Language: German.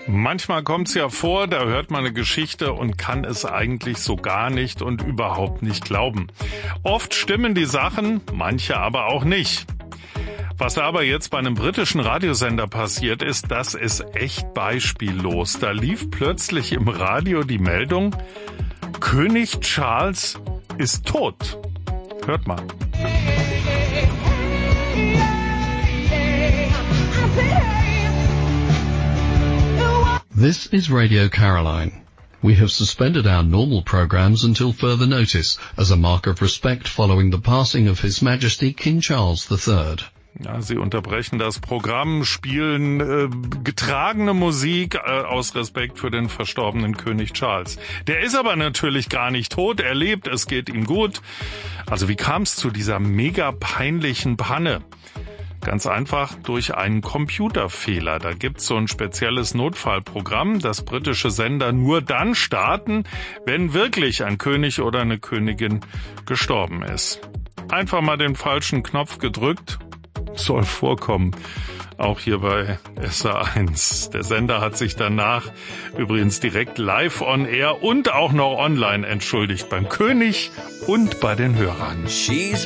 Manchmal kommt's ja vor, da hört man eine Geschichte und kann es eigentlich so gar nicht und überhaupt nicht glauben. Oft stimmen die Sachen, manche aber auch nicht. Was aber jetzt bei einem britischen Radiosender passiert ist, das ist echt beispiellos. Da lief plötzlich im Radio die Meldung, König Charles ist tot. Hört mal. This is Radio Caroline. We have suspended our normal programs until further notice, as a mark of respect following the passing of His Majesty King Charles III. Ja, sie unterbrechen das Programm, spielen getragene Musik aus Respekt für den verstorbenen König Charles. Der ist aber natürlich gar nicht tot, er lebt, es geht ihm gut. Also wie kam es zu dieser mega peinlichen Panne? Ganz einfach durch einen Computerfehler. Da gibt's so ein spezielles Notfallprogramm, das britische Sender nur dann starten, wenn wirklich ein König oder eine Königin gestorben ist. Einfach mal den falschen Knopf gedrückt, soll vorkommen. Auch hier bei SA1. Der Sender hat sich danach übrigens direkt live on air und auch noch online entschuldigt beim König und bei den Hörern. She's